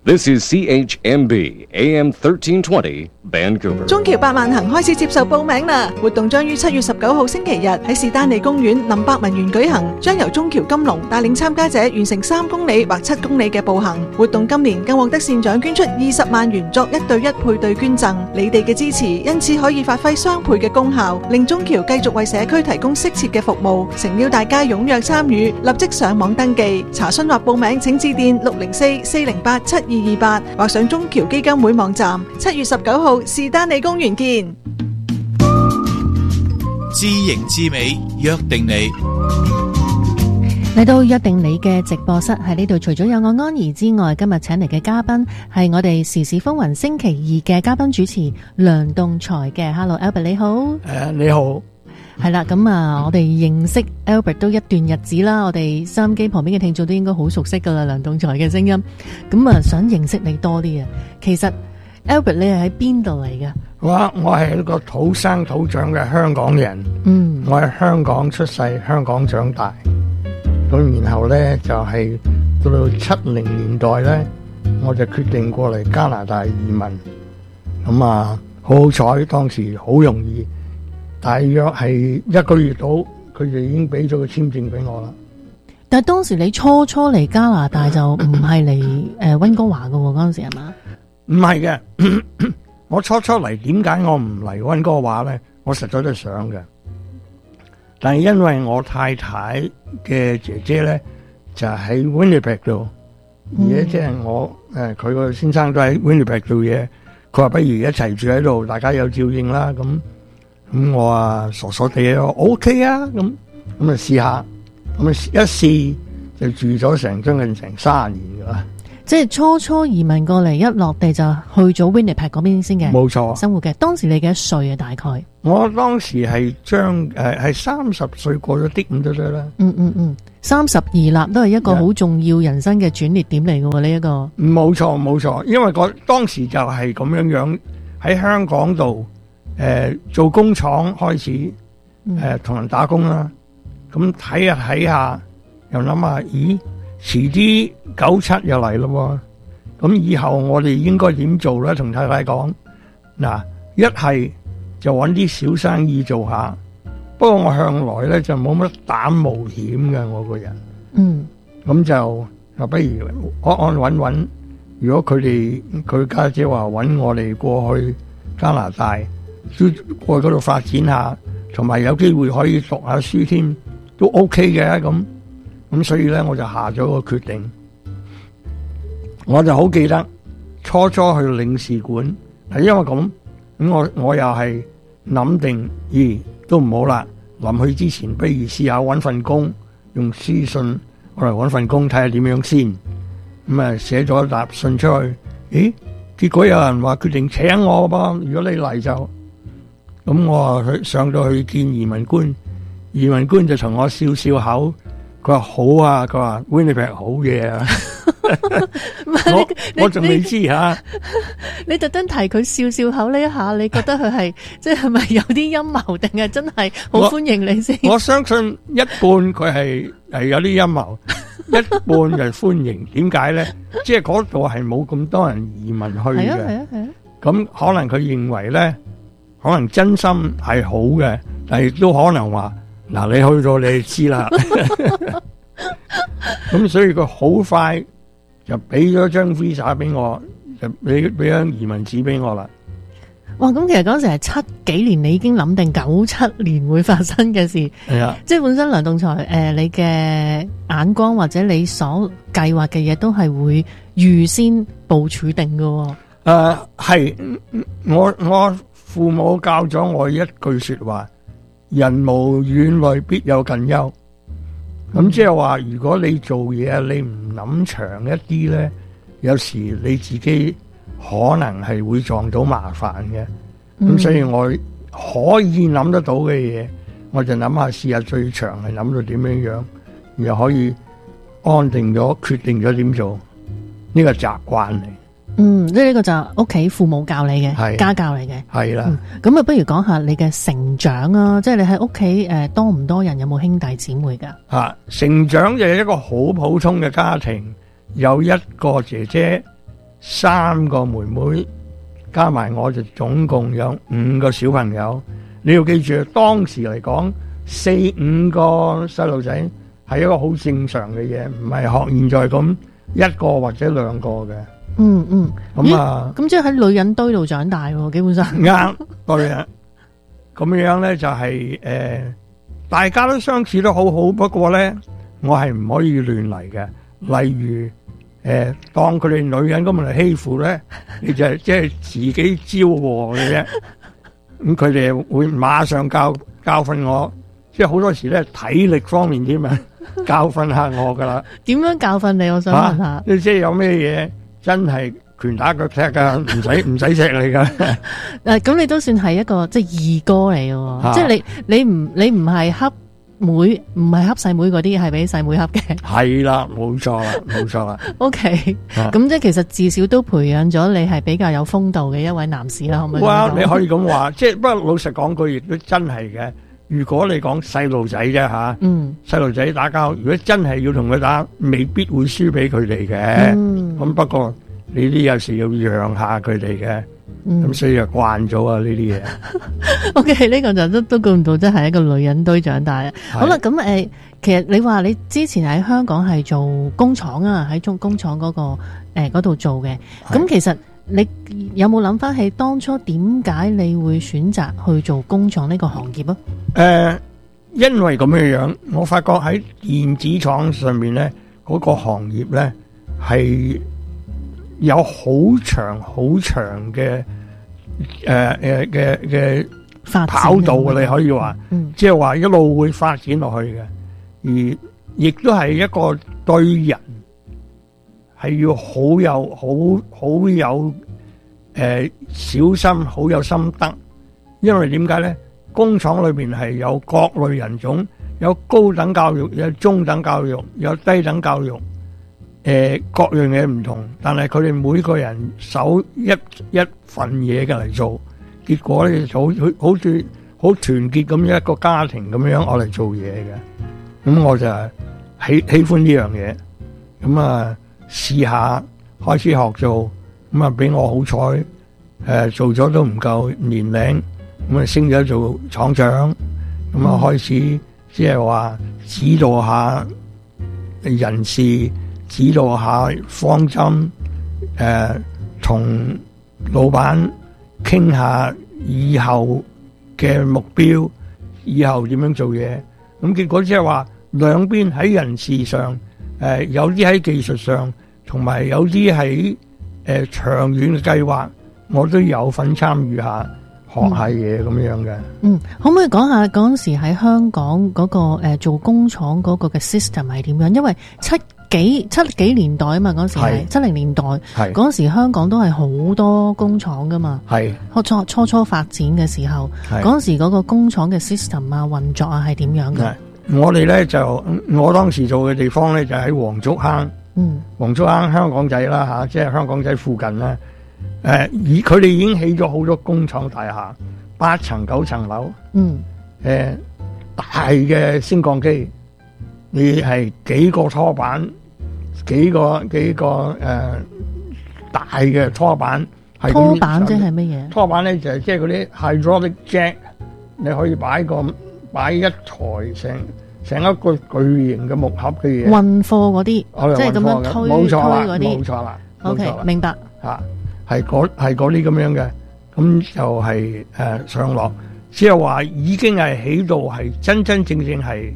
This is CHMB AM 1320 Vancouver。 中橋百萬行開始接受報名啦！活動將於7月19號星期日喺士丹利公園林百文園舉行，將由中橋金龍帶領參加者完成3公里或7公里嘅步行。活動今年更獲得善長捐出20萬元作1對1配對捐贈。你哋嘅支持因此可以發揮雙倍嘅功效，令中橋繼續為社區提供適切嘅服務。誠邀大家踴躍參與，立即上網登記查詢或報名，請致電604-408-7228或上中橋基金會網站。7月19號士丹利公園見。 知形知美，約定你嚟到約定你嘅直播室，喺呢度除咗有我安怡之外，今日請嚟嘅嘉賓係我哋時事風雲星期2嘅嘉賓主持梁棟才嘅。Hello Albert 你好。 你好。 係啦，咁我哋認識 Albert 都一段日子啦，我哋收音機旁邊嘅聽眾都應該好熟悉噶啦，梁棟才嘅聲音。咁想認識你多啲啊。其實 Albert 你係喺邊度嚟㗎？ 我係一個土生土長嘅香港人。我喺香港出世，香港長大。咁然後咧就係到70年代咧，我就決定過嚟加拿大移民。咁好彩當時好容易。大約係1個月到，佢就已經俾咗個簽證俾我啦。 但係當時你初嚟加拿大就唔係嚟溫哥華㗎喎，嗰陣時係嘛？ 唔係嘅，我初嚟點解我唔嚟溫哥華咧？我實在都想嘅，但係因為我太太嘅姐姐咧就喺 Winnipeg 度，而且即係我佢個先生都喺 Winnipeg 做嘢，佢話不如一齊住喺度，大家有照應啦咁。咁我傻傻地我 OK 啊，咁試下，咁一試就住咗將近30年噶啦。 即係初移民過嚟，一落地就去咗 Winnipeg 嗰邊先嘅。冇錯，生活嘅。當時你幾多歲啊？大概我當時係係30歲過咗啲咁多歲啦。 30而立都係一個好重要人生嘅轉捩點嚟嘅喎，呢一個。 冇錯，因為當時就係咁樣喺香港度。做工廠開始，同人打工啦。咁睇下，又諗下，咦，遲啲97又嚟咯。咁以後我哋應該點做咧？同太太講，嗱，一係就搵啲小生意做下。不過我向來咧就冇乜膽冒險嘅，我個人。咁就不如安安穩穩。如果佢家姐話搵我哋過去加拿大。都過去嗰度發展下，同埋有機會可以讀下書添，都 OK 嘅咁所以咧我就下咗個決定。我就好記得初去領事館，係因為咁我又係諗定，都唔好啦。臨去之前，不如試下搵份工，用書信我嚟搵份工睇下點樣先。咁寫咗一沓信出去，結果有人話決定請我噃，如果你嚟就。咁我上到去見移民官，移民官就同我笑口，佢話好啊，佢話 Winnipeg 好嘢啊。我仲未知吓。 你特登提佢笑口呢一下，你覺得佢係即係咪有啲陰謀，定係真係好歡迎你先？ 我相信一半佢係有啲陰謀，一半就歡迎。點解咧？即係嗰度係冇咁多人移民去嘅。係啊。咁可能佢認為咧。可能真心係好嘅，但係亦都可能話嗱，你去到你就知啦。咁所以佢好快就俾咗張 visa 俾我，就俾張移民紙俾我啦。 哇！咁其實嗰時係7幾年，你已經諗定97年會發生嘅事。係啊，即係本身梁棟才你嘅眼光或者你所計劃嘅嘢都係會預先部署定㗎。 係我。父母教咗我一句說話：人無遠慮，必有近憂。咁即係話，如果你做嘢你唔諗長一啲咧，有時你自己可能係會撞到麻煩嘅。咁所以我可以諗得到嘅嘢，我就諗下試下最長係諗到點樣，又可以安定咗決定咗點做，呢個習慣嚟。 即係呢個就屋企父母教你嘅，家教你嘅，係啦。咁不如講下你嘅成長啊，即係你喺屋企多唔多人，有冇兄弟姊妹噶？成長就係一個好普通嘅家庭，有一個姐姐 3個妹妹，加埋我就總共有5個小朋友。你要記住，當時嚟講4-5個細路仔係一個好正常嘅嘢，唔係學現在咁1個或者2個嘅。咁啊， 咁即係喺女人堆度長大喎，基本上啱對啊。咁樣咧就係大家都相處得好好，不過咧我係唔可以亂嚟嘅。例如當佢哋女人咁嚟欺負咧，你就係即係自己招禍嘅啫。咁佢哋會馬上教訓我，即係好多時咧體力方面添啊，教訓下我噶啦。點樣教訓你？我想問下。 即係有咩嘢真係拳打腳踢噶，唔使錫你噶。 咁你都算係一個即係二哥嚟嘅，即係你唔係恰妹，唔係恰細妹嗰啲，係俾細妹恰嘅。係啦，冇錯啦。OK，咁即係其實至少都培養咗你係比較有風度嘅一位男士啦，可唔可以？ 哇，你可以咁話，即係不過老實講句，亦都真係嘅。如果你講細路仔啫吓，細路仔打交，如果真係要同佢打，未必會輸俾佢哋嘅。咁不過你啲有時要讓下佢哋嘅。咁所以就慣咗啊呢啲嘢。 OK， 呢個就都估唔到，真係一個女人堆長大。好啦，咁其實你話你之前喺香港係做工廠啊，喺工廠嗰個嗰度做嘅。咁其實你有冇諗翻起當初點解你會選擇去做工廠呢個行業啊？ 因為咁嘅樣，我發覺喺電子廠上面咧，嗰個行業咧係有好長嘅嘅跑道嘅，你可以話，即係話一路會發展落去嘅，而亦都係一個對人係要好有小心，好有心得。因為點解咧？工廠裏邊係有各類人種，有高等教育，有中等教育，有低等教育。各樣嘢唔同，但係佢哋每個人手一份嘢嘅嚟做，結果咧就好似好團結咁一個家庭咁樣我嚟做嘢嘅。咁我就喜歡呢樣嘢，咁啊試下開始學做，咁啊俾我好彩，做咗都唔夠年齡，咁啊升咗做廠長，咁啊開始即係話指導下人事。指導下方針，同老闆傾下以後嘅目標，以後點樣做嘢。咁結果即係話兩邊喺人事上，有啲喺技術上，同埋有啲喺長遠嘅計劃，我都有份參與下，學下嘢咁樣嘅。 可唔可以講下嗰陣時喺香港嗰個做工廠嗰個嘅 system 係點樣？因為七幾年代啊嘛，嗰時係70年代，嗰時香港都係好多工廠噶嘛。初發展嘅時候，嗰時嗰個工廠嘅 system 啊運作啊係點樣嘅？ 我哋咧就我當時做嘅地方咧就喺黃竹坑，黃竹坑香港仔啦吓，即係香港仔附近啦。佢哋已經起咗好多工廠大廈，8層9層樓，大嘅升降機，你係幾個拖板。幾個大嘅拖板， 拖板即係乜嘢？ 拖板咧就係即係嗰啲 hydraulic jack， 你可以擺一台成一個巨型嘅木盒嘅嘢。運貨嗰啲，即係咁樣推嗰啲。冇錯啦。 OK， 明白。 係嗰啲咁樣嘅，咁就係上落，即係話已經係起到係真正係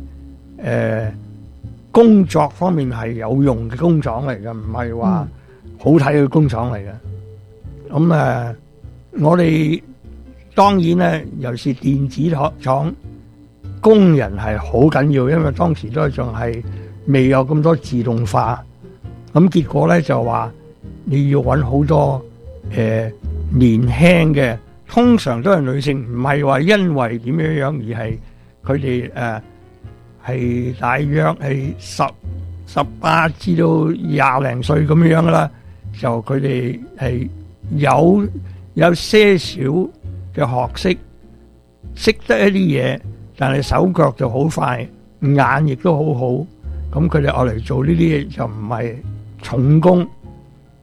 工作方面係有用嘅工廠嚟嘅，唔係話好睇嘅工廠嚟嘅。咁我哋當然咧，尤其是電子廠，工人係好緊要，因為當時都仲係未有咁多自動化。咁結果咧就話你要搵好多年輕嘅，通常都係女性，唔係話因為點樣樣，而係佢哋係大約係18至到20零歲咁樣噶啦，就佢哋係有些少嘅學識，識得一啲嘢，但係手腳就好快，眼亦都好好。咁佢哋愛嚟做呢啲嘢就唔係重工，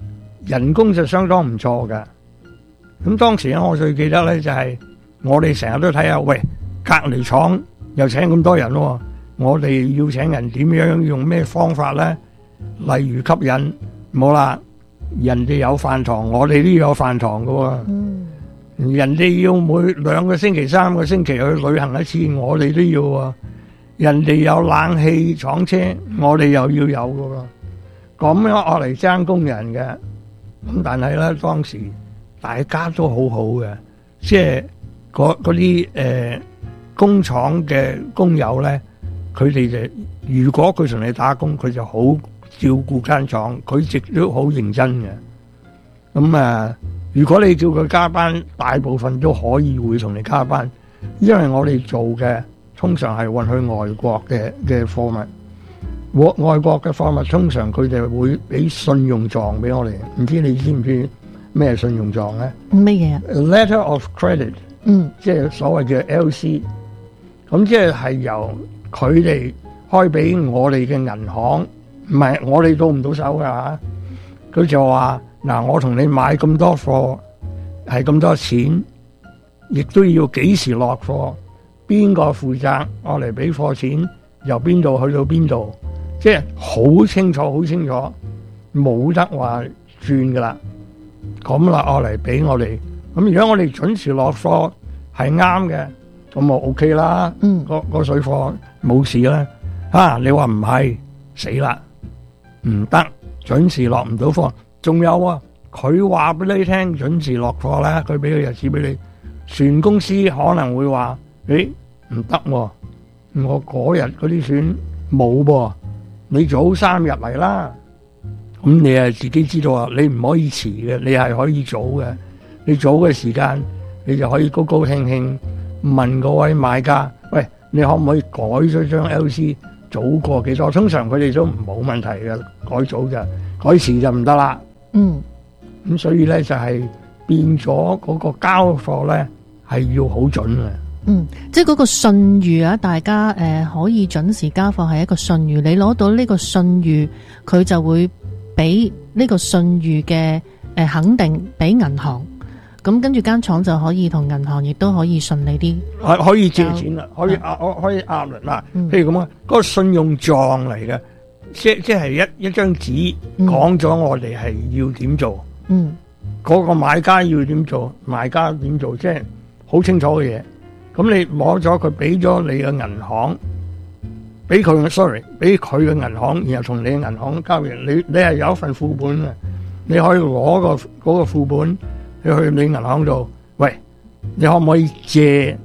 人工就相當唔錯㗎。咁當時咧，我最記得咧就係我哋成日都睇下，喂，隔離廠又請咁多人喎，我哋要請人點樣用咩方法咧？例如吸引，冇啦，人哋有飯堂，我哋都要有飯堂㗎喎。人哋要每2個星期、3個星期去旅行一次，我哋都要喎。人哋有冷氣廠車，我哋又要有㗎喎。咁樣我嚟爭工人嘅，咁但係咧當時大家都好好嘅，即係嗰啲工廠嘅工友咧，佢哋就如果佢同你打工，佢就好照顧間廠，佢亦都好認真嘅。咁如果你叫佢加班，大部分都可以會同你加班，因為我哋做嘅通常係運去外國嘅貨物。外國嘅貨物通常佢哋會俾信用狀俾我哋，唔知你知唔知咩信用狀咧？ 乜嘢啊 ？Letter of Credit，即係所謂嘅 LC， 咁即係由佢哋開俾我哋嘅銀行，唔係我哋到唔到手噶嚇。佢就話嗱，我同你買咁多貨，係咁多錢，亦都要幾時落貨，邊個負責，我嚟俾貨錢，由邊度去到邊度。即係好清楚，好清楚，冇得話轉噶啦。咁啦，我嚟俾我哋。咁如果我哋準時落貨係啱嘅，咁我 OK 啦。個水貨冇事啦。你話唔係，死啦，唔得，準時落唔到貨。仲有啊，佢話俾你聽準時落貨咧，佢俾個日子俾你，船公司可能會話：誒唔得喎，我嗰日嗰啲船冇噃。你早3日嚟啦，咁你係自己知道啊，你唔可以遲嘅，你係可以早嘅。你早嘅時間，你就可以高高興興問嗰位買家：喂，你可唔可以改咗張 LC 早過幾多？通常佢哋都冇問題嘅，改早就改遲就唔得啦。咁所以咧就係變咗嗰個交貨咧係要好準嘅。 即係嗰個信譽啊，大家可以準時交貨係一個信譽，你攞到呢個信譽，佢就會俾呢個信譽嘅肯定俾銀行，咁跟住間廠就可以同銀行亦都可以順利啲， 可以借錢啦，可以壓輪啦。譬如咁啊，嗰個信用狀嚟嘅，即係一張紙講咗我哋係要點做，嗰個買家要點做，賣家點做，即係好清楚嘅嘢。咁你攞咗佢，俾咗你嘅銀行，俾佢嘅銀行，然後同你嘅銀行交易。你係有一份副本嘅，你可以攞嗰個副本，你去你銀行度，喂，你可唔可以借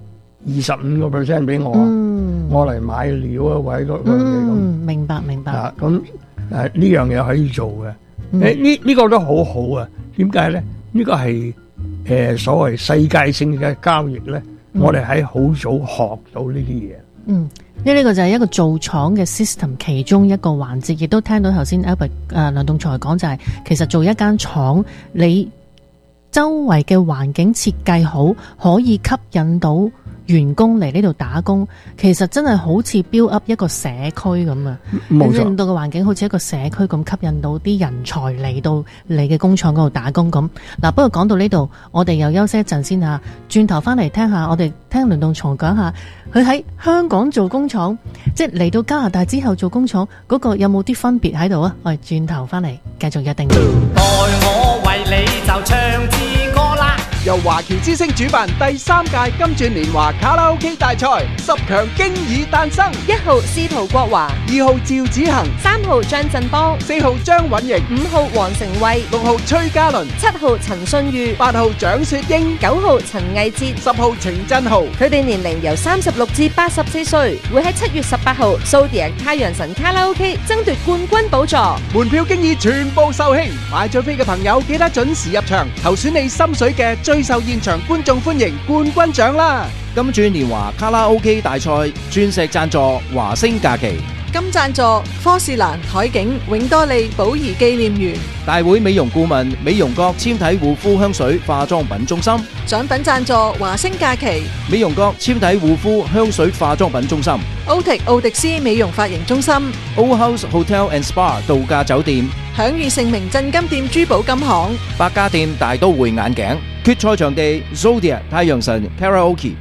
25% 俾我？我嚟買料啊，或者嗰樣嘢咁。 明白。 咁呢樣嘢可以做嘅。呢個都好好啊。點解咧？呢個係所謂世界性嘅交易咧。我哋喺好早學到呢啲嘢。 因為呢個就係一個做廠嘅 system 其中一個環節，亦都聽到頭先 Albert 梁棟才講就係，其實做一間廠，你周圍嘅環境設計好，可以吸引到員工嚟呢度打工，其實真係好似 build up 一個社區咁啊！令到個環境好似一個社區咁，吸引到啲人才嚟到你嘅工廠嗰度打工咁。嗱，不過講到呢度，我哋又休息一陣先吓，轉頭翻嚟聽下，我哋聽梁棟才講下，佢喺香港做工廠，即係嚟到加拿大之後做工廠嗰個有冇啲分別喺度啊？我哋轉頭翻嚟繼續約定。待我為你就唱支歌啦！由華僑之星主辦第3屆金鑽年華卡拉 OK 大賽，10強經已誕生。 1號司徒國華 ，2號趙子恒 ，3號張振邦 ，4號張允瑩 ，5號黃成慧 ，6號崔嘉倫 ，7號陳信裕 ，8號蔣雪英 ，9號陳毅哲 ，10號程振豪。 佢哋年齡由36至84歲，會喺7月18號Zodiac太陽神卡拉 OK 爭奪冠軍寶座。 門票經已全部售罄，買咗飛嘅朋友記得準時入場，投選你心水嘅最受現場觀眾歡迎冠軍獎啦！ 金鑽年華卡拉 OK 大賽鑽石贊助華星假期， 金贊助科士蘭海景永多利寶儀紀念園， 大會美容顧問美容閣纖體護膚香水化妝品中心， 獎品贊助華星假期美容閣纖體護膚香水化妝品中心， 奧迪奧迪斯美容髮型中心， O House Hotel and Spa 度假酒店。 享譽盛名鎮金店珠寶金行， 百家店大都會眼鏡，決賽場地 Zodiac 太陽神 Karaoke。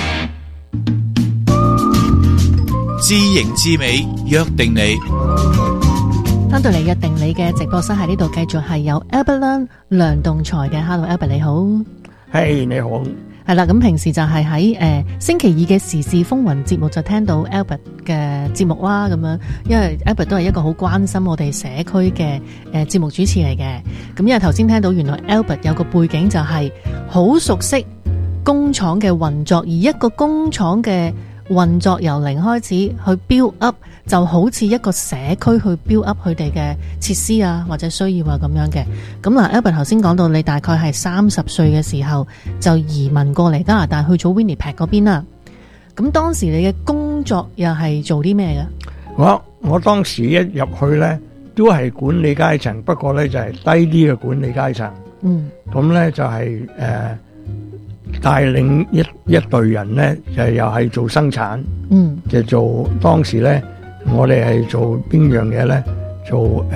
知型知美，約定你。 翻到嚟約定你嘅直播室喺呢度，繼續係有 Albert 梁棟才嘅。Hello Albert 你好。 係你好。 係啦，咁平時就係喺星期二嘅時事風雲節目就聽到 Albert 嘅節目啦，咁樣，因為 Albert 都係一個好關心我哋社區嘅節目主持嚟嘅。咁因為頭先聽到原來 Albert 有個背景就係好熟悉工廠嘅運作，而一個工廠嘅運作由零開始去 build up， 就好似一個社區去 build up 佢哋嘅設施啊或者需要啊咁樣嘅。咁嗱 Albert 頭先講到你大概係30歲嘅時候就移民過嚟加拿大去咗 Winnipeg 嗰邊啦。咁當時你嘅工作又係做啲咩嘅？ 我當時一入去咧都係管理階層，不過咧就係低啲嘅管理階層。咁咧就係帶領一隊人咧，就又係做生產，就做當時咧，我哋係做邊樣嘢咧？做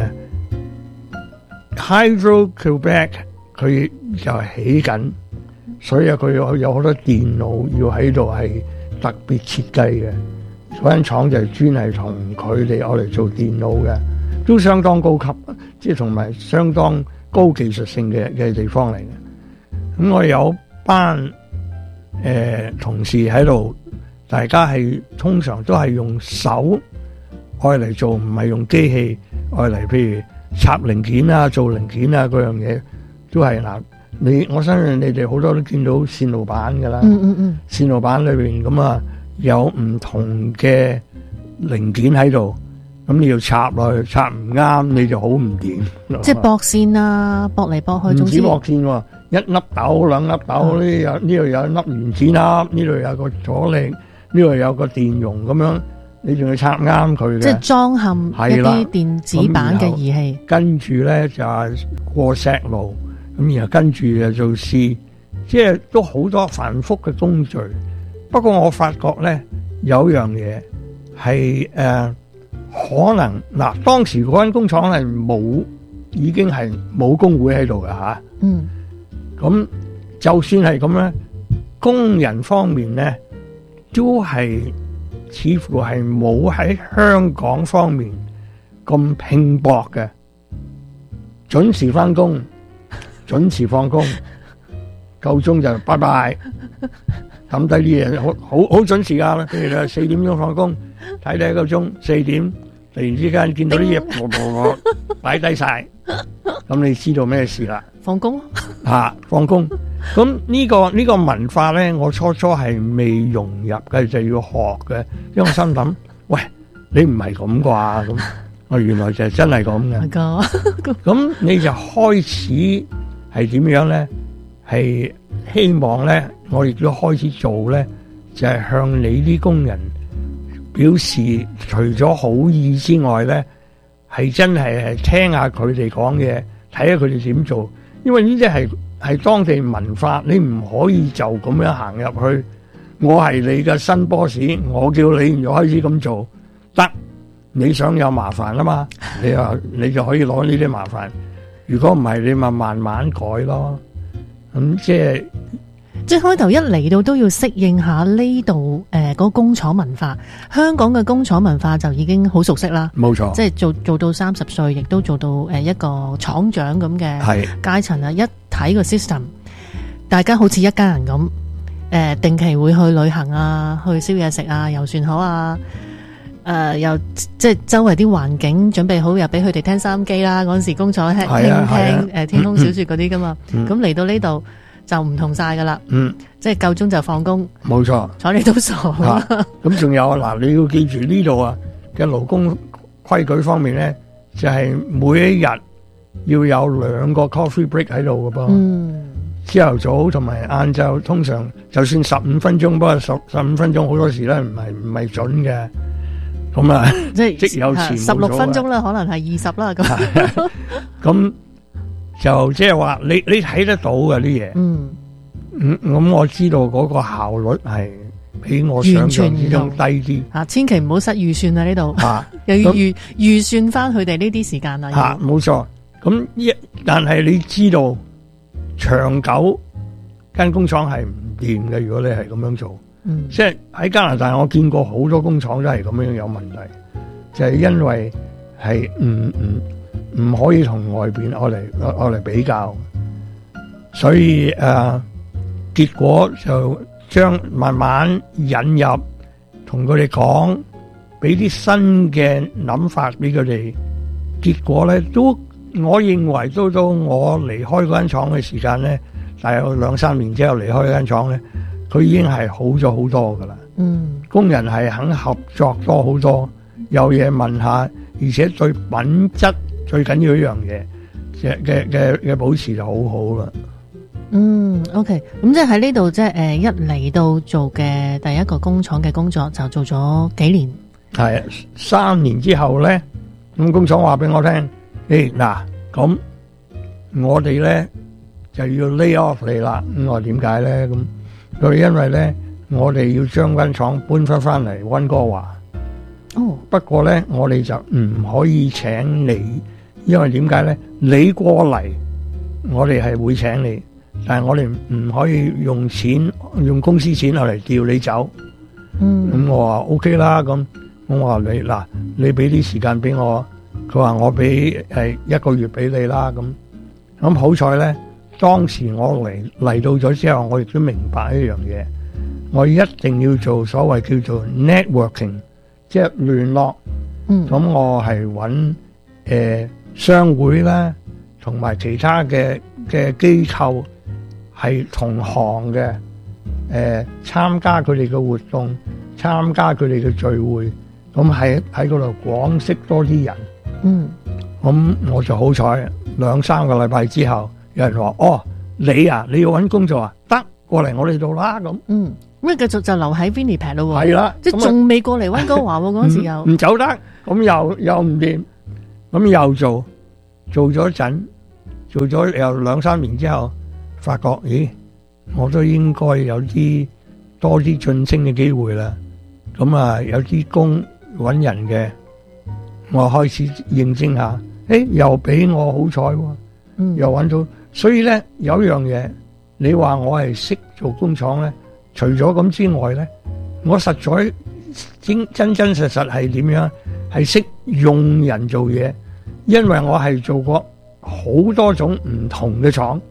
Hydro-Québec， 佢就係起緊，所以佢有好多電腦要喺度係特別設計嘅。嗰間廠就專係同佢哋我嚟做電腦嘅，都相當高級，即係同埋相當高技術性嘅地方嚟嘅。咁我有班同事喺度，大家係通常都係用手愛嚟做，唔係用機器愛嚟，譬如插零件啊、做零件啊嗰樣嘢，都係嗱。我相信你哋好多都見到線路板噶啦，線路板裏邊咁啊有唔同嘅零件喺度，咁你要插落去，插唔啱你就好唔掂。即係駁線啊，駁嚟駁去， 唔止駁線喎。一粒豆兩粒豆，呢度有一粒原子粒，呢度有個阻力，呢度有個電容咁樣，你仲要插啱佢嘅。 即係裝嵌一啲電子版嘅儀器。 跟住咧就係過石路，咁然後跟住就做試，即係都好多繁複嘅工序。不過我發覺咧有樣嘢係可能嗱，當時嗰間工廠係冇，已經係冇工會喺度㗎吓。咁就算係咁咧，工人方面咧，都係似乎係冇喺香港方面咁拼搏嘅，準時翻工，準時放工，夠鐘就拜拜，抌低啲嘢，好準時㗎啦。譬如你4點鐘放工，睇睇個鐘4點，突然之間見到啲嘢擺低晒，咁你知道咩事啦？ 放工放工。咁呢個文化咧，我初係未融入嘅，就要學嘅。因為我心諗，喂，你唔係咁啩？咁我原來就真係咁嘅。咁你就開始係點樣咧？係希望咧，我亦都開始做咧，就係向你啲工人表示，除咗好意之外咧，係真係聽下佢哋講嘢，睇下佢哋點做。因為呢啲係當地文化，你唔可以就咁樣行入去。我係你嘅新 boss， 我叫你又開始咁做，得你想有麻煩啊嘛？你就可以攞呢啲麻煩。如果唔係，你咪慢慢改咯。咁即係開頭一嚟到都要適應下呢度嗰個工廠文化。香港嘅工廠文化就已經好熟悉啦， 冇錯。即係做到30歲，亦都做到一個廠長咁嘅階層啊。一睇個 system， 大家好似一家人咁，定期會去旅行啊，去燒嘢食啊，遊船河啊，又即係周圍啲環境準備好，又俾佢哋聽收音機啦。嗰陣時工廠聽天空小說嗰啲噶嘛，咁嚟到呢度就唔同晒噶啦，即係夠鐘就放工，冇錯，睬你都傻。 咁仲有嗱，你要記住呢度啊嘅勞工規矩方面咧，就係每一日要有2個 coffee break 喺度噶噃，朝頭早同埋晏晝，通常就算15分鐘，不過15分鐘好多時咧唔係準嘅，咁啊即有前 16分鐘啦，可能係20啦咁。 咁就即係話你睇得到嘅啲嘢，咁我知道嗰個效率係比我想象之中低啲。 千祈唔好失預算啊！呢度又要預算翻佢哋呢啲時間啦。 冇錯。咁但係你知道長久間工廠係唔掂嘅，如果你係咁樣做，即係喺加拿大我見過好多工廠都係咁樣有問題，就係因為係唔可以同外邊我嚟比較，所以結果就將慢慢引入，同佢哋講，俾啲新嘅諗法俾佢哋。結果咧都，我認為都到我離開嗰間廠嘅時間咧，大約2-3年之後離開嗰間廠咧，佢已經係好咗好多噶啦。工人係肯合作多好多，有嘢問下，而且對品質最緊要一樣嘢嘅保持就好好啦。 OK， 咁即係喺呢度，即係一嚟到做嘅第一個工廠嘅工作就做咗幾年。 係3年之後咧，咁工廠話俾我聽，嗱，咁我哋咧就要 lay off 你啦。咁我點解咧？咁佢因為咧，我哋要將間廠搬翻嚟溫哥華。不過咧，我哋就唔可以請你，因為點解咧？你過嚟，我哋係會請你。但係我哋唔可以用公司錢嚟調你走。咁我話 OK 啦。咁我話你俾啲時間俾我。佢話我俾1個月俾你啦。咁好彩咧，當時我嚟到咗之後，我亦都明白一樣嘢，我一定要做所謂叫做 networking， 即係聯絡。咁我係揾商會啦，同埋其他嘅機構。係同行嘅，參加佢哋嘅活動，參加佢哋嘅聚會，咁喺嗰度廣識多啲人。咁我就好彩，2-3個禮拜之後，有人話：你要搵工作啊？得，過嚟我哋度啦。咁咁繼續就留喺 Winnipeg 咯。 係啦， 即係仲未過嚟溫哥華嗰陣時又唔走得，咁又唔掂，咁又做咗陣，做咗又2-3年之後。發覺，我都應該有多啲晉升嘅機會啦。咁有啲工搵人嘅，我開始應徵下，又俾我好彩喎，又搵到。所以咧，有一樣嘢，你話我係識做工廠咧，除咗咁之外咧，我實在真實係點樣？係識用人做嘢，因為我係做過好多種唔同嘅廠。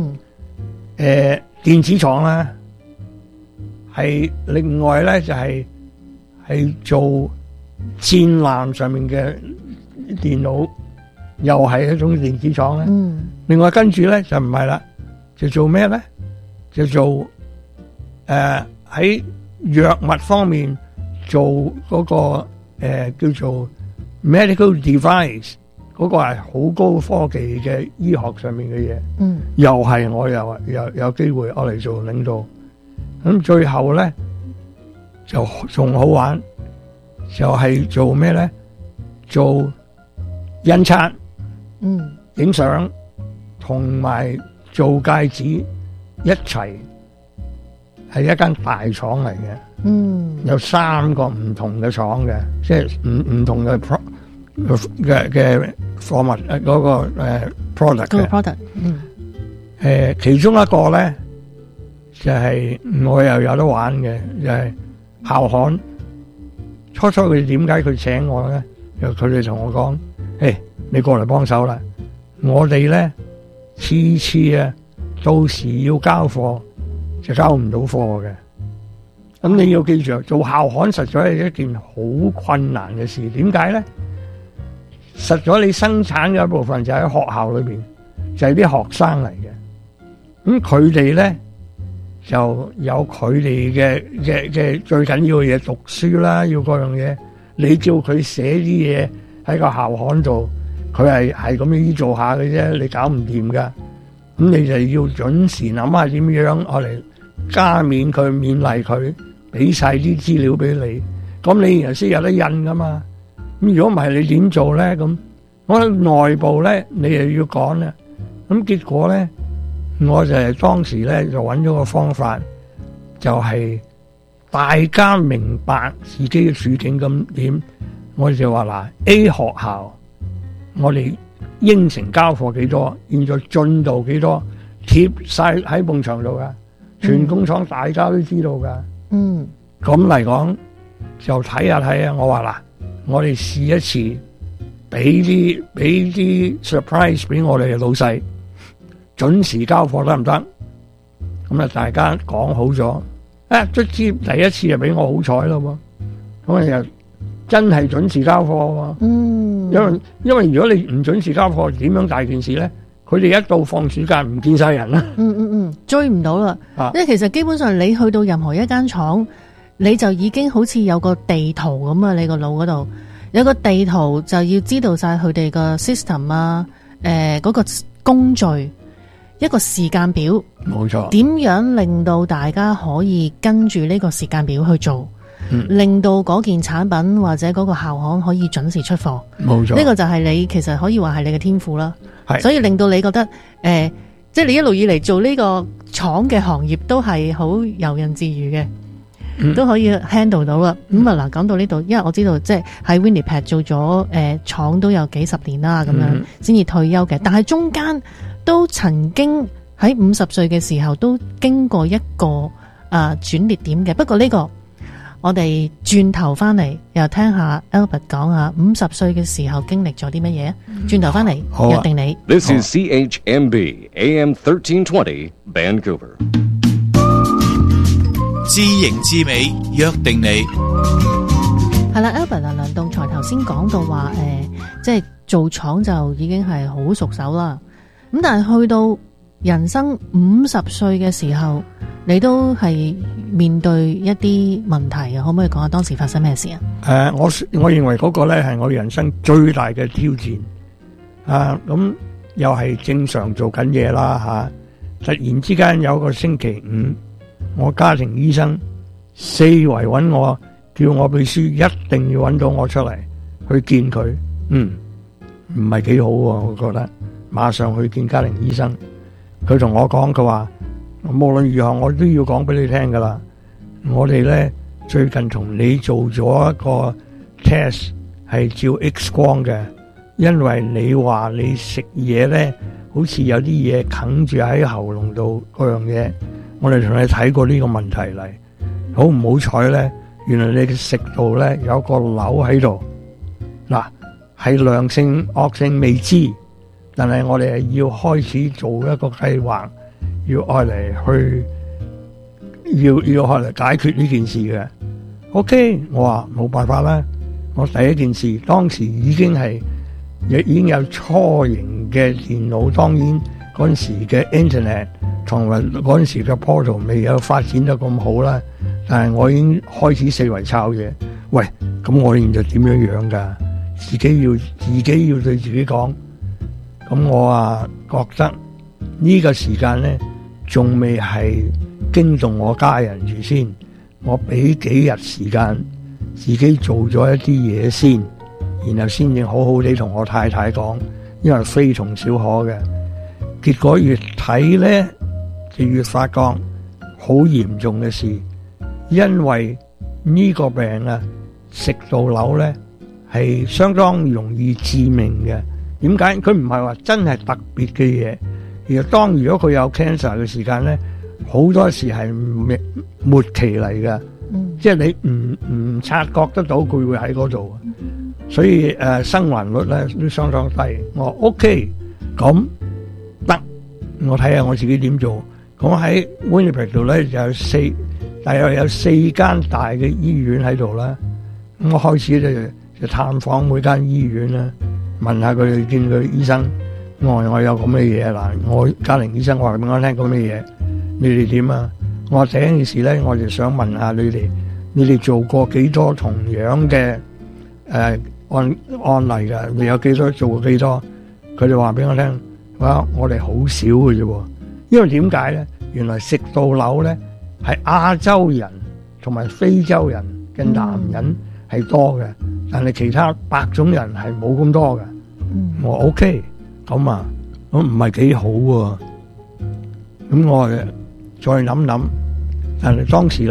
電子廠啦，係另外咧就係做戰艦上面嘅電腦，又係一種電子廠咧。另外跟住咧就唔係啦，就做咩咧？就做喺藥物方面做嗰個叫做 medical device。嗰個係好高科技嘅醫學上面嘅嘢，又係我又有機會我嚟做領導。咁最後咧就仲好玩，就係做咩咧？做印刷、影相同埋做戒指一齊，係一間大廠嚟嘅。有3個唔同嘅廠嘅，即係唔同嘅嘅貨物嗰個product 嘅，其中一個咧就係我又有得玩嘅，就係校刊。初佢哋點解佢請我咧？佢哋同我講：你過嚟幫手啦！我哋咧次到時要交貨就交唔到貨嘅。咁你要記住，做校刊實在係一件好困難嘅事。點解咧？實在你生產嘅一部分就喺學校裏邊，就係啲學生嚟嘅。咁佢哋咧就有佢哋嘅最緊要嘅嘢，讀書啦，要各樣嘢。你叫佢寫啲嘢喺個校刊度，佢係咁樣做下嘅啫，你搞唔掂噶。咁你就要準時諗下點樣我嚟加冕佢、勉勵佢，俾晒啲資料俾你。咁你然後先有得印噶嘛。咁如果唔係你點做咧？咁我喺內部咧，你又要講咧。咁結果咧，我就係當時咧就揾咗個方法，就係大家明白自己嘅處境咁點，我哋就話嗱 A 學校，我哋應承交貨幾多，現在進度幾多，貼晒喺埲牆度噶，全工廠大家都知道噶。咁嚟講就睇下，我話嗱，我哋試一次，俾啲 surprise 俾我哋嘅老細，準時交貨得唔得？咁啊，大家講好咗。卒之第一次就俾我好彩咯喎，咁又真係準時交貨喎。因為如果你唔準時交貨，點樣大件事咧？佢哋一到放暑假唔見晒人啦。 追唔到啦。因為其實基本上你去到任何一間廠，你就已經好似有個地圖咁啊！你個腦嗰度有個地圖，就要知道晒佢哋個 system 啊，嗰個工序。一個時間表， 冇錯。 點樣令到大家可以跟住呢個時間表去做，令到嗰件產品或者嗰個校行可以準時出貨。 冇錯。 呢個就係你其實可以話係你嘅天賦啦。 係。所以令到你覺得即係你一路以嚟做呢個廠嘅行業都係好游刃自如嘅，都可以 handle 到啦。咁啊嗱，講到呢度，因為我知道即係喺 Winnipeg 做咗廠都有幾十年啦，咁樣先至退休嘅，但係中間都曾經喺50歲嘅時候都經過一個轉捩點嘅。不過呢個我哋轉頭翻嚟又聽下 Albert 講下50歲嘅時候經歷咗啲乜嘢。轉頭翻嚟約定你。 This is CHMB AM 1320 Vancouver。 知型知美約定你。 係啦 ，Albert 梁棟才頭先講到話即係做廠就已經係好熟手啦。咁但係去到人生50歲嘅時候，你都係面對一啲問題嘅，可唔可以講下當時發生咩事啊？ 我認為嗰個咧係我人生最大嘅挑戰。咁又係正常做緊嘢啦突然之間有個星期五，我家庭醫生四圍揾我，叫我秘書一定要揾到我出嚟去見佢。唔係幾好喎，我覺得。馬上去見家庭醫生，佢同我講，佢話無論如何我都要講俾你聽噶啦。我哋咧最近同你做咗一個 test 係照 X 光嘅，因為你話你食嘢咧好似有啲嘢哽住喺喉嚨度嗰樣嘢，我哋同你睇過呢個問題嚟。好唔好彩咧？原來你嘅食道咧有個瘤喺度，嗱係良性惡性未知。但係我哋係要開始做一個計劃，要愛嚟去，要愛嚟解決呢件事嘅。OK， 我話冇辦法啦。我第一件事，當時已經有初型嘅電腦，當然嗰陣時嘅 Internet 同埋嗰陣時嘅 portal 未有發展得咁好啦。但係我已經開始四圍抄嘢。喂，咁我現在點樣噶？自己要對自己講。咁我覺得呢個時間咧，仲未係驚動我家人住先，我俾幾日時間自己做咗一啲嘢先，然後先至好好地同我太太講，因為非同小可嘅。結果越睇咧，就越發覺好嚴重嘅事，因為呢個病食道瘤咧係相當容易致命嘅。點解？佢唔係話真係特別嘅嘢，而係如果佢有 cancer 嘅時間咧，好多時係末期嚟嘅，即係你唔察覺得到佢會喺嗰度，所以生還率咧都相當低。我 OK， 咁得，我睇下我自己點做。咁喺 Winnipeg 度咧大約有4間大嘅醫院喺度啦。咁我開始咧就探訪每間醫院啦。問下佢哋，見佢醫生，我有咁嘅嘢嗱，我家庭醫生話俾我聽咁嘅嘢，你哋點啊？我話第一件事咧，我就想問下你哋做過幾多同樣嘅案例㗎？你有幾多做過幾多？佢哋話俾我聽，我哋好少嘅啫喎，因為點解咧？原來食道瘤咧係亞洲人同埋非洲人嘅男人係多嘅，但係其他白種人係冇咁多嘅。我 OK， 咁唔係幾好喎。咁我再諗諗，但係當時咧，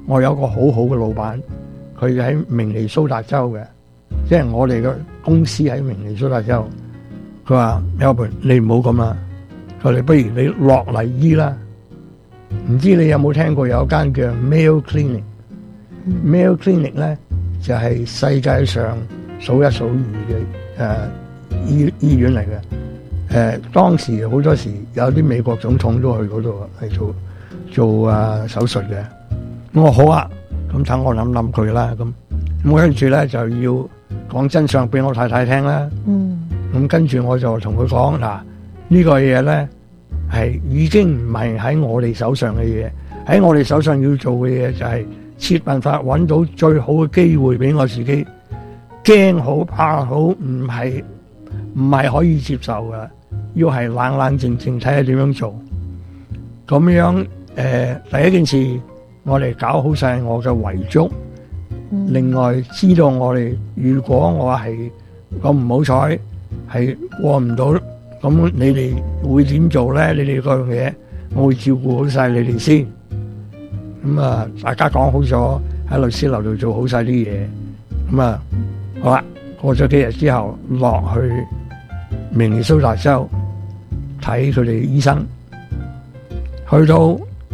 我有個好好嘅老闆，佢喺明尼蘇達州嘅，即係我哋嘅公司喺明尼蘇達州。佢話：Melbourne，你唔好咁啦，佢哋不如你落嚟醫啦。唔知你有冇聽過有間叫 Mayo Clinic？Mayo Clinic 咧就係世界上數一數二嘅醫院嚟嘅。當時好多時有啲美國總統都去嗰度係做手術嘅。我話好啊，咁等我諗佢啦。咁跟住咧就要講真相俾我太太聽啦。咁跟住我就同佢講嗱，呢個嘢咧係已經唔係喺我哋手上嘅嘢，喺我哋手上要做嘅嘢就係設辦法揾到最好嘅機會俾我自己。驚好怕好唔係可以接受㗎，要係冷冷靜靜睇下點樣做。咁樣第一件事我哋搞好晒我嘅遺囑。另外知道我哋如果我係咁唔好彩係過唔到，咁你哋會點做咧？你哋嗰樣嘢我會照顧好晒你哋先。咁大家講好咗喺律師樓度做好晒啲嘢。咁好啦，過咗幾日之後落去明尼蘇達州睇佢哋醫生，去到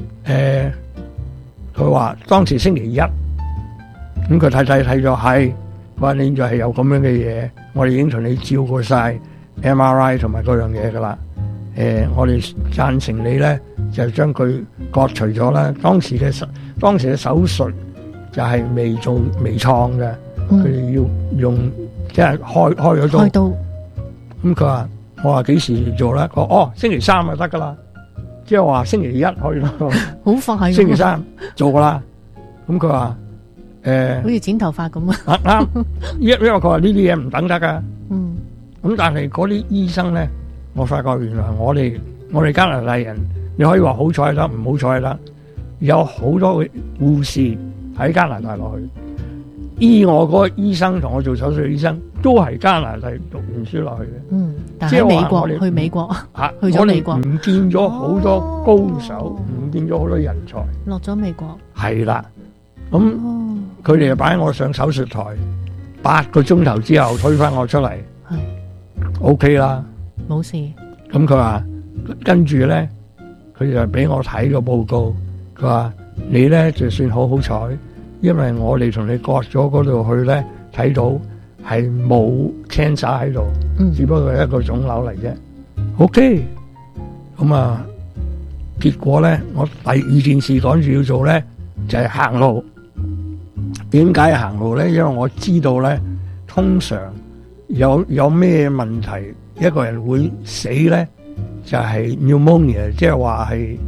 佢話當時星期一，咁佢太太睇咗係，佢話你就係有咁樣嘅嘢，我哋已經同你照過晒 MRI 同埋嗰樣嘢噶啦。我哋贊成你咧就將佢割除咗啦。當時嘅手術就係微創嘅，佢哋要用即係開咗刀。咁佢話我話幾時做咧？佢話星期三就得噶啦，即係話星期一去咯。 好快， 星期三做噶啦。咁佢話好似剪頭髮咁啊。 啱，因為佢話呢啲嘢唔等得噶。咁但係嗰啲醫生咧，我發覺原來我哋加拿大人，你可以話好彩得，唔好彩得，有好多護士喺加拿大落去。醫我嗰個醫生同我做手術嘅醫生都係加拿大讀完書落去嘅。 但係美國去美國去咗美國， 我哋唔見咗好多高手，唔見咗好多人才落咗美國。係啦，咁佢哋就擺我上手術台，8個鐘頭之後推翻我出嚟。OK 啦， 冇事。 咁佢話跟住咧，佢就俾我睇個報告，佢話你咧就算好好彩，因為我哋同你割咗嗰度去咧，睇到係冇 cancer 喺度，只不過係一個腫瘤嚟啫。OK，咁結果咧，我第二件事趕住要做咧，就係行路。點解行路咧？因為我知道咧，通常有咩問題，一個人會死咧，就係 pneumonia，即係話係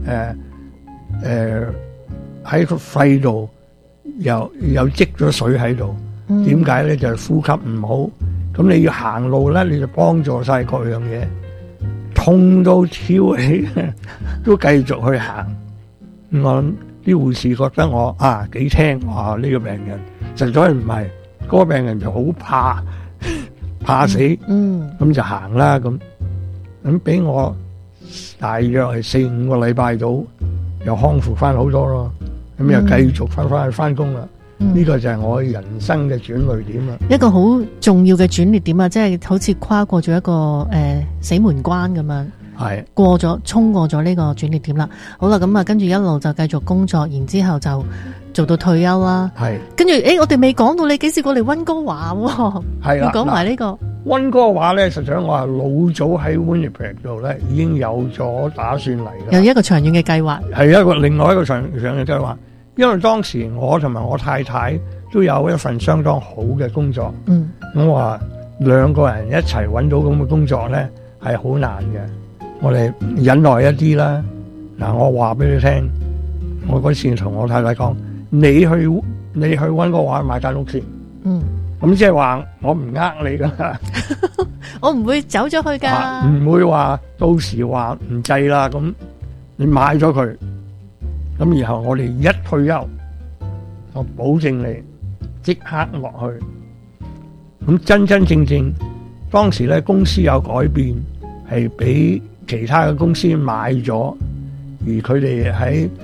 喺個肺度又積咗水喺度。點解咧？就係呼吸唔好。咁你要行路咧，你就幫助晒各樣嘢。痛到跳起都繼續去行。我諗啲護士覺得我幾聽話，呢個病人實在唔係，嗰個病人就好怕死，咁就行啦。咁俾我大約係4-5個禮拜到，又康復翻好多咯。咁又繼續翻去翻工啦。呢個就係我人生嘅轉捩點啦。 一個好重要嘅轉捩點啊，即係好似跨過咗一個死門關咁樣。係衝過咗呢個轉捩點啦。好啦，咁跟住一路就繼續工作，然之後就做到退休啦。係，跟住我哋未講到你幾時過嚟溫哥華喎？係啦，講埋呢個溫哥華咧，實際上我係老早喺 Winnipeg 度咧已經有咗打算嚟嘅，有一個長遠嘅計劃， 係另外一個長遠嘅計劃。因為當時我同埋我太太都有一份相當好嘅工作。咁話兩個人一齊揾到咁嘅工作咧係好難嘅。我哋忍耐一啲啦。嗱，我話俾你聽，我嗰次同我太太講，你去溫哥華買間屋先。咁即係話我唔呃你噶， 我唔會走咗去噶， 唔會話到時話唔制啦。咁你買咗佢，咁然後我哋一退休，我保證你即刻落去。咁真正當時咧公司有改變，係俾其他嘅公司買咗，而佢哋喺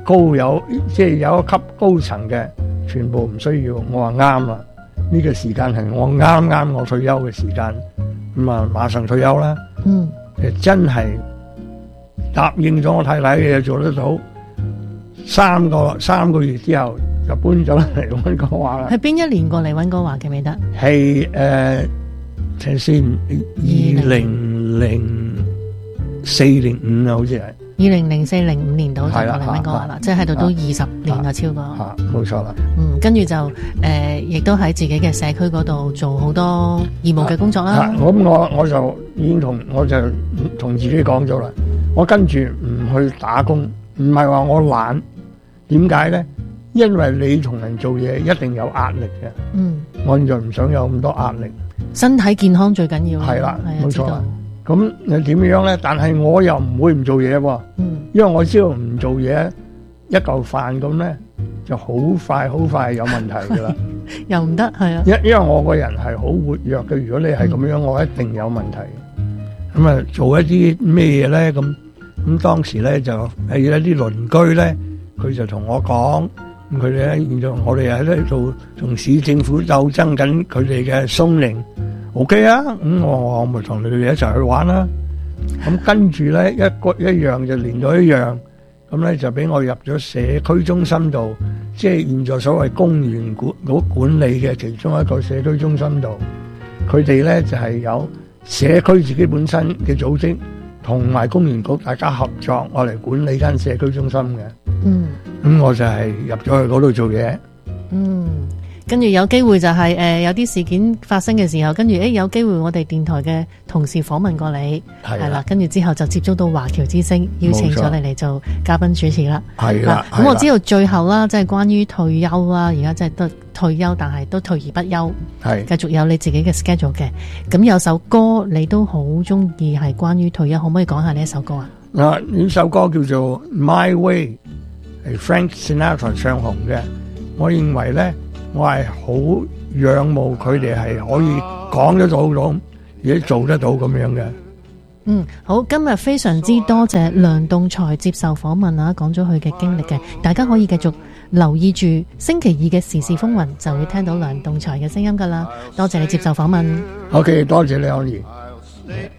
即係有一級高層嘅，全部唔需要。我話啱啦，呢個時間係我啱我退休嘅時間，咁啊馬上退休啦。真係答應咗我太太嘅嘢做得到，3個月之後就搬咗嚟溫哥華啦。 係邊一年過嚟溫哥華記唔記得？ 係睇先2004-05啊，好似係。 2004-05年度就過嚟溫哥華啦，即係喺度都20年啦，超過。 冇錯啦。 跟住就亦都喺自己嘅社區嗰度做好多義務嘅工作啦。 我就已經同自己講咗啦，我跟住唔去打工，唔係話我懶，點解咧？因為你同人做嘢一定有壓力嘅。我現在唔想有咁多壓力。身體健康最緊要。係啦，冇錯啦。咁你點樣咧？但係我又唔會唔做嘢喎。因為我知道唔做嘢一嚿飯咁咧，就好快有問題噶啦。 又唔得，係啊。 因為我個人係好活躍嘅，如果你係咁樣，我一定有問題。咁啊，做一啲咩嘢咧？咁當時咧就係一啲鄰居咧，佢就同我講，咁佢哋咧現在我哋喺呢度同市政府鬥爭緊佢哋嘅松寧。OK 啊，我咪同你哋一齊去玩啦。咁跟住咧一樣就連咗一樣，咁咧就俾我入咗社區中心度，即係現在所謂公園管理嘅其中一個社區中心度。佢哋咧就係有社區自己本身嘅組織，同埋公園局大家合作，我嚟管理間社區中心嘅。咁我就係入咗去嗰度做嘢。 跟住有機會就係有啲事件發生嘅時候，跟住有機會我哋電台嘅同事訪問過你，係啦，跟住之後就接觸到華僑之聲，邀請咗你嚟做嘉賓主持啦。係啦，咁我知道最後啦，即係關於退休啦，而家即係都退休，但係都退而不休，係繼續有你自己嘅 schedule 嘅。咁有首歌你都好中意，係關於退休，可唔可以講下呢一首歌啊？ 呢首歌叫做 My Way， 係 Frank Sinatra 唱紅嘅。我認為咧，我係好仰慕佢哋係可以講得到咁，而且做得到咁樣嘅。 好，今日非常之多謝梁棟才接受訪問啊，講咗佢嘅經歷嘅，大家可以繼續留意住星期二嘅時事風雲，就會聽到梁棟才嘅聲音噶啦。多謝你接受訪問。 OK， 多謝你，Ollie。